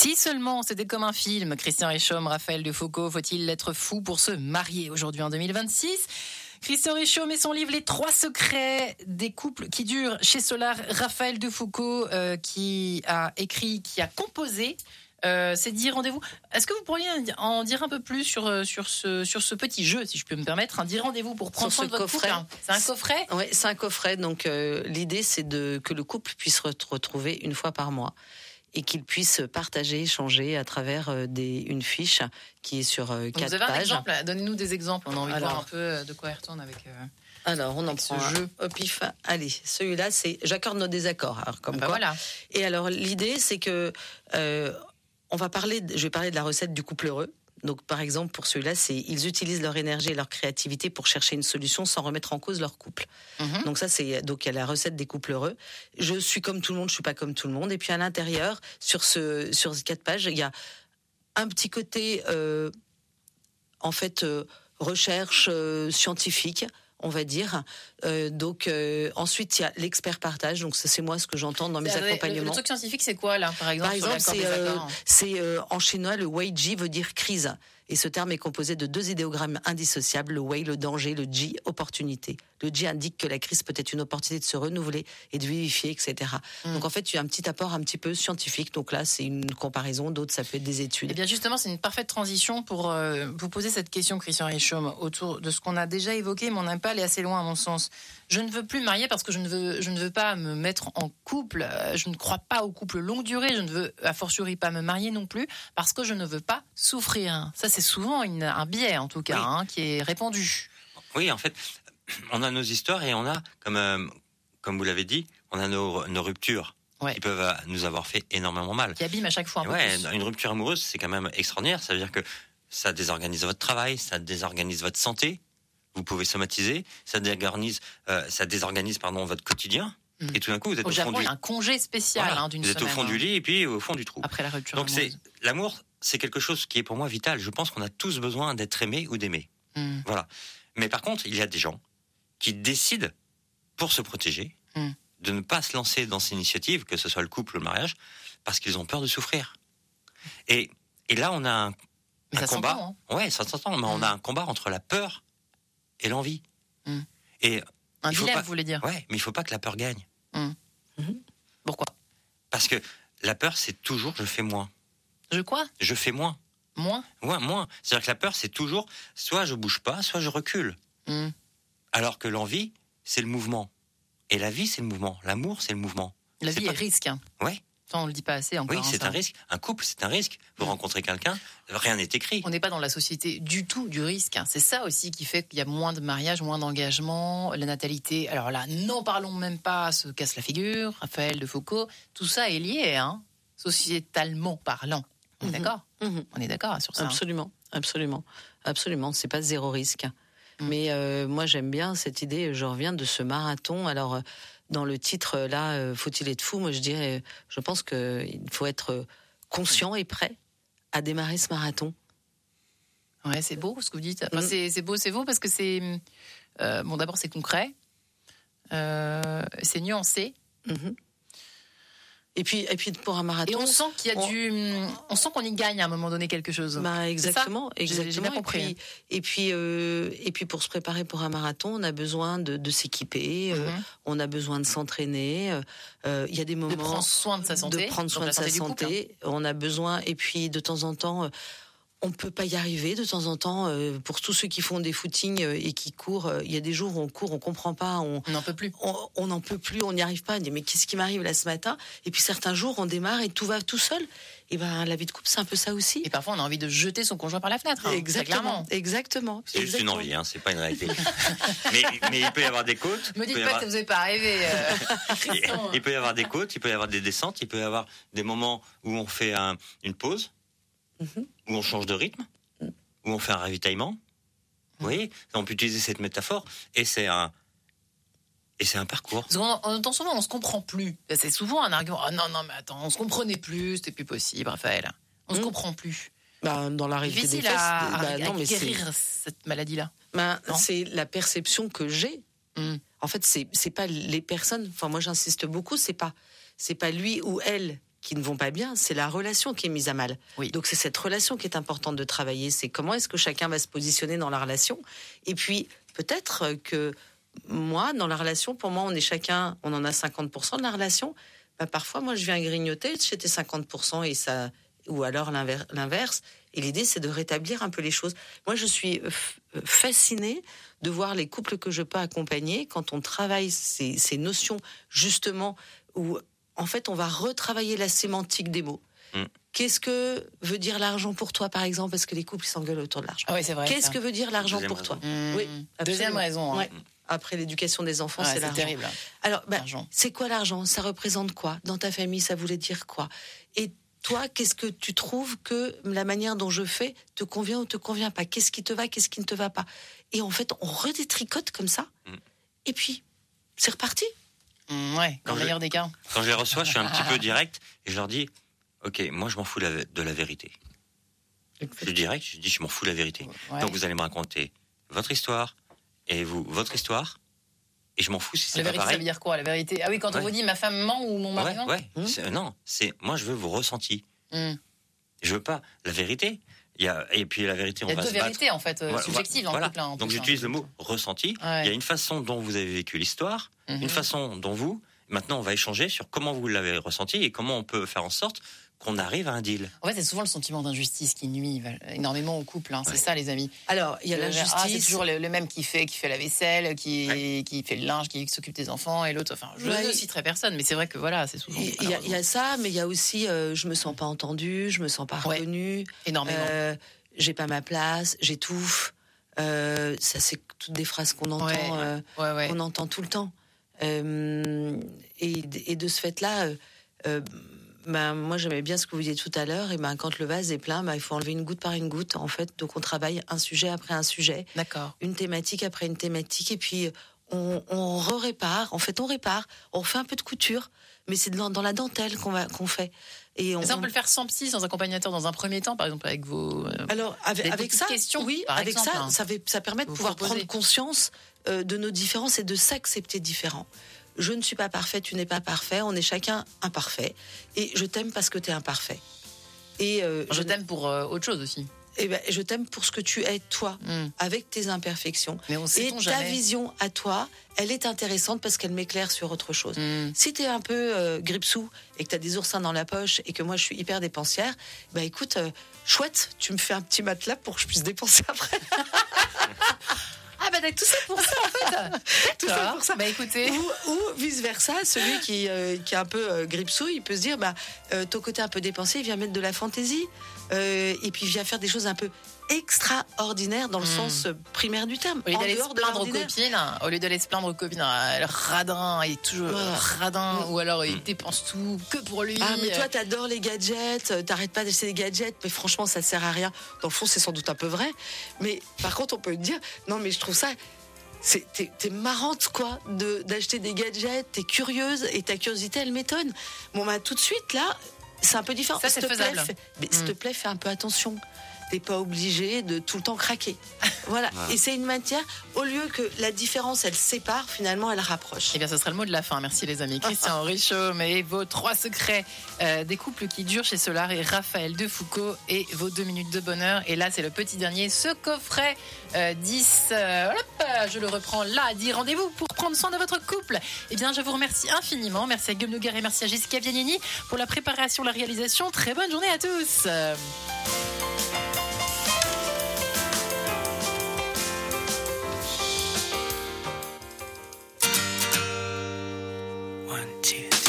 Si seulement c'était comme un film, Christian Richomme, Raphaël Defoucault, faut-il être fou pour se marier aujourd'hui en 2026 ? Christian Richomme et son livre Les 3 secrets des couples qui durent chez Solar. Raphaël Defoucault qui a composé ces 10 rendez-vous. Est-ce que vous pourriez en dire un peu plus sur ce petit jeu, si je peux me permettre, un 10 rendez-vous pour prendre soin de votre couple ? C'est un coffret ? Oui, c'est un coffret. Donc l'idée, c'est que le couple puisse se retrouver une fois par mois et qu'il puisse partager, échanger à travers une fiche qui est sur 4 pages. Vous avez un exemple ? Donnez-nous des exemples. On a envie de voir un peu de quoi il retourne avec... Alors, on en prend ce jeu. Au pif. Allez, celui-là, c'est j'accorde nos désaccords. Alors, comme quoi. Voilà. Et alors, l'idée, c'est que je vais parler de la recette du couple heureux. Donc, par exemple, pour celui-là, ils utilisent leur énergie et leur créativité pour chercher une solution sans remettre en cause leur couple. Mm-hmm. Donc ça, donc il y a la recette des couples heureux. Je suis comme tout le monde, je suis pas comme tout le monde. Et puis à l'intérieur, sur ces 4 pages, il y a un petit côté, recherche scientifique, on va dire. Ensuite, il y a l'expert partage. Donc ça, c'est moi ce que j'entends dans mes accompagnements. Le truc scientifique, c'est quoi là, par exemple, c'est en chinois, le wei ji veut dire crise. Et ce terme est composé de 2 idéogrammes indissociables, le wei, le danger, le ji, opportunité. Le ji indique que la crise peut être une opportunité de se renouveler et de vivifier, etc. Donc en fait, il y a un petit apport un petit peu scientifique. Donc là, c'est une comparaison. D'autres, ça peut être des études. Et bien justement, c'est une parfaite transition pour vous poser cette question, Christian Richomme, autour de ce qu'on a déjà évoqué, mais on n'a pas allé assez loin à mon sens. Je ne veux plus me marier parce que je ne veux pas me mettre en couple. Je ne crois pas au couple longue durée. Je ne veux a fortiori pas me marier non plus parce que je ne veux pas souffrir. Ça, c'est souvent un biais, en tout cas, qui est répandu. Oui, en fait, on a nos histoires et on a, comme vous l'avez dit, on a nos ruptures qui peuvent nous avoir fait énormément mal. Qui abîment à chaque fois un peu plus. Une rupture amoureuse, c'est quand même extraordinaire. Ça veut dire que ça désorganise votre travail, ça désorganise votre santé. Vous pouvez somatiser, ça désorganise votre quotidien. Et tout d'un coup, vous êtes au Japon, il y a un congé spécial d'une semaine. Vous êtes au fond du lit et puis au fond du trou. Après la rupture amoureuse. Donc l'amour, c'est quelque chose qui est pour moi vital. Je pense qu'on a tous besoin d'être aimé ou d'aimer. Voilà. Mais par contre, il y a des gens qui décident, pour se protéger, de ne pas se lancer dans ces initiatives, que ce soit le couple ou le mariage, parce qu'ils ont peur de souffrir. Et là, on a un combat. S'entend, hein. Ouais, ça s'entend. Mais on a un combat entre la peur et l'envie. Et un dilemme, vous voulez dire. Ouais, mais il ne faut pas que la peur gagne. Pourquoi ? Parce que la peur, c'est toujours je fais moins. Je fais moins. Moins ? Ouais, moins. C'est-à-dire que la peur, c'est toujours soit je bouge pas, soit je recule. Alors que l'envie, c'est le mouvement. Et la vie, c'est le mouvement. L'amour, c'est le mouvement. La vie est risque. Ouais. Ça, on le dit pas assez encore. Oui, c'est un risque. Un couple, c'est un risque. Vous rencontrez quelqu'un, rien n'est écrit. On n'est pas dans la société du tout du risque. C'est ça aussi qui fait qu'il y a moins de mariages, moins d'engagement, la natalité. Alors là, n'en parlons même pas, se casse la figure. Raphaël Defoucault, tout ça est lié, sociétalement parlant. On est d'accord ? On est d'accord sur ça. Absolument. C'est pas zéro risque. Mais moi, j'aime bien cette idée. Je reviens de ce marathon. Alors, dans le titre, là, faut-il être fou ? Moi, je pense qu'il faut être conscient et prêt à démarrer ce marathon. Ouais, c'est beau ce que vous dites. Enfin, c'est beau parce que c'est... d'abord, c'est concret. C'est nuancé. Et puis pour un marathon, et on sent qu'il y a on sent qu'on y gagne à un moment donné quelque chose. Exactement. J'ai bien compris. Et puis pour se préparer pour un marathon, on a besoin de s'équiper, on a besoin de s'entraîner. Il y a des moments de prendre soin de sa santé, On a besoin, et puis de temps en temps. On peut pas y arriver de temps en temps. Pour tous ceux qui font des footings et qui courent, il y a des jours où on court, on comprend pas, on n'en peut plus. On n'en peut plus, on n'y arrive pas. On dit mais qu'est-ce qui m'arrive là ce matin ? Et puis certains jours, on démarre et tout va tout seul. Et la vie de couple, c'est un peu ça aussi. Et parfois, on a envie de jeter son conjoint par la fenêtre. Exactement. C'est juste une envie, c'est pas une réalité. mais il peut y avoir des côtes. Me dites pas que vous n'avez pas rêvé. Il peut y avoir des côtes, il peut y avoir des descentes, il peut y avoir des moments où on fait une pause. Où on change de rythme, où on fait un ravitaillement. Vous voyez, on peut utiliser cette métaphore, et c'est un parcours. On entend souvent, on se comprend plus. C'est souvent un argument. Ah non, mais attends, on se comprenait plus, c'était plus possible, Raphaël. On se comprend plus. Dans la réalité des faits, à guérir cette maladie-là. C'est la perception que j'ai. En fait, c'est pas les personnes. Enfin, moi, j'insiste beaucoup. C'est pas lui ou elle qui ne vont pas bien, c'est la relation qui est mise à mal. Oui. Donc c'est cette relation qui est importante de travailler, c'est comment est-ce que chacun va se positionner dans la relation. Et puis peut-être que moi, dans la relation, pour moi, on en a 50% de la relation. Bah, parfois, moi, je viens grignoter chez tes 50% et ça, ou alors l'inverse. Et l'idée, c'est de rétablir un peu les choses. Moi, je suis fascinée de voir les couples que je peux accompagner quand on travaille ces notions, justement, où, en fait, on va retravailler la sémantique des mots. Qu'est-ce que veut dire l'argent pour toi, par exemple? Parce que les couples, ils s'engueulent autour de l'argent. Ah oui, c'est vrai. Qu'est-ce que veut dire l'argent pour toi? Oui, Deuxième raison. Hein. Ouais. Après l'éducation des enfants, c'est l'argent. C'est terrible. Alors, c'est quoi l'argent? Ça représente quoi? Dans ta famille, ça voulait dire quoi? Et toi, qu'est-ce que tu trouves que la manière dont je fais te convient ou te convient pas? Qu'est-ce qui te va, qu'est-ce qui ne te va pas? Et en fait, on redétricote comme ça. Et puis, c'est reparti. Ouais, dans le meilleur des cas. Quand je les reçois, je suis un petit peu direct et je leur dis, ok, moi je m'en fous de la vérité. Je suis direct, je dis, je m'en fous de la vérité. Ouais. Donc vous allez me raconter votre histoire et vous, votre histoire. Et je m'en fous si c'est pas pareil. La vérité, ça veut dire quoi, la vérité? Ah oui, quand on vous dit ma femme ment ou mon mari ment. Non, moi je veux vos ressentis. Je veux pas la vérité. Et puis la vérité, on va se battre. Il y a deux vérités en fait, subjectives dans le couple. Donc j'utilise le mot ressenti. Il y a une façon dont vous avez vécu l'histoire, une façon dont vous. Maintenant, on va échanger sur comment vous l'avez ressenti et comment on peut faire en sorte qu'on arrive à un deal. En fait, c'est souvent le sentiment d'injustice qui nuit énormément au couple. C'est ça, les amis. Alors, il y a l'injustice. C'est toujours le même qui fait la vaisselle, qui fait le linge, qui s'occupe des enfants, et l'autre. Enfin, je ne citerai personne, mais c'est vrai que voilà, c'est souvent. Il y a ça, mais il y a aussi, je me sens pas entendue, je me sens pas reconnue. Énormément. J'ai pas ma place, j'étouffe. Ça, c'est toutes des phrases qu'on entend, qu'on entend tout le temps. Et de ce fait-là. Moi j'aimais bien ce que vous disiez tout à l'heure, et quand le vase est plein, il faut enlever une goutte par une goutte, en fait. Donc on travaille un sujet après un sujet, une thématique après une thématique, et puis on répare, en fait on répare, on refait un peu de couture, mais c'est dans la dentelle qu'on fait. Et ça, on peut le faire sans psy, sans accompagnateur dans un premier temps, par exemple avec vos. Alors avec ça, questions, oui, avec exemple, ça permet de pouvoir prendre conscience de nos différences et de s'accepter différents. Je ne suis pas parfaite, tu n'es pas parfait, on est chacun imparfait. Et je t'aime parce que tu es imparfait. Et je t'aime pour autre chose aussi. Et je t'aime pour ce que tu es, toi, avec tes imperfections. Mais et ta vision à toi, elle est intéressante parce qu'elle m'éclaire sur autre chose. Si tu es un peu gripsou et que tu as des oursins dans la poche et que moi je suis hyper dépensière, écoute, chouette, tu me fais un petit matelas pour que je puisse dépenser après. Tout ça pour ça, en fait. Tout ça pour ça. Écoutez. Ou vice-versa, celui qui est un peu gripsou, il peut se dire, ton côté un peu dépensé, il vient mettre de la fantaisie, et puis il vient faire des choses un peu extraordinaires dans le sens primaire du terme. Au lieu d'aller se plaindre aux copines, le radin, il est toujours radin, ou alors il dépense tout que pour lui. Ah, mais toi, t'adores les gadgets, t'arrêtes pas d'acheter des gadgets, mais franchement, ça sert à rien. Dans le fond, c'est sans doute un peu vrai, mais par contre, on peut te dire, non, mais je trouve ça. T'es marrante, quoi, d'acheter des gadgets, t'es curieuse, et ta curiosité, elle m'étonne. Bon, tout de suite, là, c'est un peu différent. Ça, c'est faisable. S'il te plaît, fais un peu attention. T'es pas obligé de tout le temps craquer. Voilà. Et c'est une matière, au lieu que la différence, elle sépare, finalement, elle rapproche. Eh bien, ce sera le mot de la fin. Merci, les amis. Christian Richomme et vos 3 secrets des couples qui durent chez Solar, et Raphaël Defoucauld et vos 2 minutes de bonheur. Et là, c'est le petit dernier, ce coffret 10. Je le reprends là. 10 rendez-vous pour prendre soin de votre couple. Eh bien, je vous remercie infiniment. Merci à Guillaume Noguer et merci à Jessica Vianini pour la préparation, la réalisation. Très bonne journée à tous. One, two.